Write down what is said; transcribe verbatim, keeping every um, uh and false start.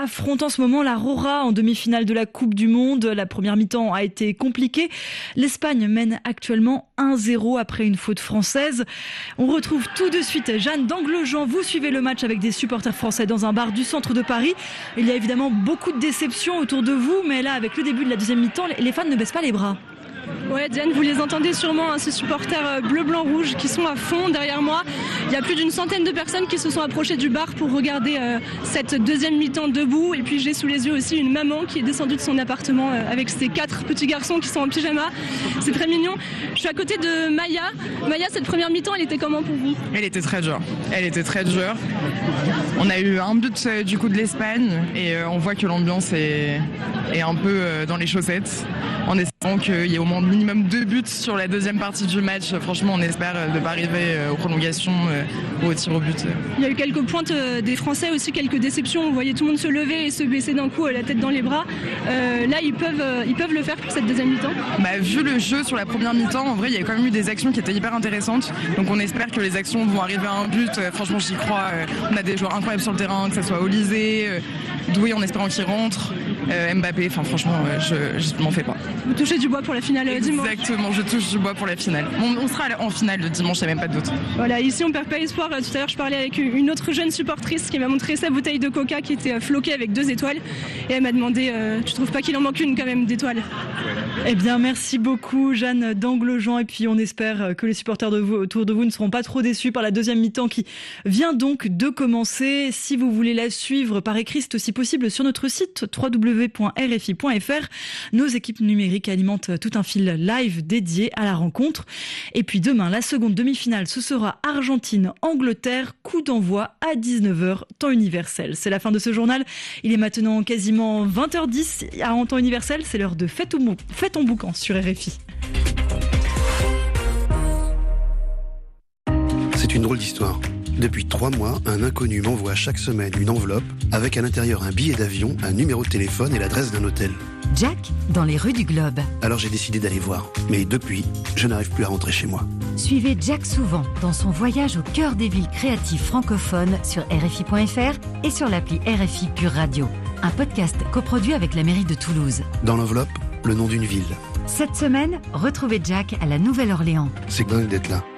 affronte en ce moment la Rora en demi-finale de la Coupe du Monde. La première mi-temps a été compliquée. L'Espagne mène actuellement un zéro après une faute française. On retrouve tout de suite Jeanne d'Anglejean. Vous suivez le match avec des supporters français dans un bar du centre de Paris. Il y a évidemment beaucoup de déceptions autour de vous, mais là, avec le début de la deuxième mi-temps, les fans ne baissent pas les bras. Ouais, Diane, vous les entendez sûrement, hein, ces supporters bleu, blanc, rouge qui sont à fond derrière moi. Il y a plus d'une centaine de personnes qui se sont approchées du bar pour regarder euh, cette deuxième mi-temps debout. Et puis j'ai sous les yeux aussi une maman qui est descendue de son appartement euh, avec ses quatre petits garçons qui sont en pyjama. C'est très mignon. Je suis à côté de Maya. Maya, cette première mi-temps, elle était comment pour vous ? Elle était très dure. Elle était très dure. On a eu un but euh, du coup de l'Espagne et euh, on voit que l'ambiance est, est un peu euh, dans les chaussettes. En espérant qu'il y ait au moins minimum deux buts sur la deuxième partie du match. Franchement, on espère ne pas arriver aux prolongations ou au tir au but. Il y a eu quelques pointes des Français aussi, quelques déceptions. On voyait tout le monde se lever et se baisser d'un coup, la tête dans les bras. Euh, là, ils peuvent, ils peuvent le faire pour cette deuxième mi-temps. Bah, vu le jeu sur la première mi-temps, en vrai, il y a quand même eu des actions qui étaient hyper intéressantes. Donc on espère que les actions vont arriver à un but. Franchement, j'y crois. On a des joueurs incroyables sur le terrain, que ce soit Olysée, Doué en espérant qu'il rentre, euh, Mbappé. Enfin, franchement, je, je m'en fais pas. Vous touchez du bois pour la finale dimanche. Exactement, je touche du bois pour la finale. On, on sera en finale le dimanche, il n'y a même pas de doute. Voilà, ici on perd pas espoir. Tout à l'heure, je parlais avec une autre jeune supportrice qui m'a montré sa bouteille de coca qui était floquée avec deux étoiles. Et elle m'a demandé, euh, tu trouves pas qu'il en manque une quand même d'étoiles ? Eh bien, merci beaucoup Jeanne d'Anglejean. Et puis on espère que les supporters de vous, autour de vous ne seront pas trop déçus par la deuxième mi-temps qui vient donc de commencer. Si vous voulez la suivre par écrit, c'est aussi possible sur notre site w w w point r f i point f r. Nos équipes numériques alimentent tout un fil live dédié à la rencontre. Et puis demain, la seconde demi-finale, ce sera Argentine-Angleterre, coup d'envoi à dix-neuf heures, temps universel. C'est la fin de ce journal. Il est maintenant quasiment vingt heures dix en temps universel. C'est l'heure de Fais ton, bou- Fais ton boucan sur R F I. C'est une drôle d'histoire. Depuis trois mois, un inconnu m'envoie chaque semaine une enveloppe avec à l'intérieur un billet d'avion, un numéro de téléphone et l'adresse d'un hôtel. Jack, dans les rues du Globe. Alors j'ai décidé d'aller voir. Mais depuis, je n'arrive plus à rentrer chez moi. Suivez Jack souvent dans son voyage au cœur des villes créatives francophones sur R F I point F R et sur l'appli R F I Pure Radio. Un podcast coproduit avec la mairie de Toulouse. Dans l'enveloppe, le nom d'une ville. Cette semaine, retrouvez Jack à la Nouvelle-Orléans. C'est dingue d'être là.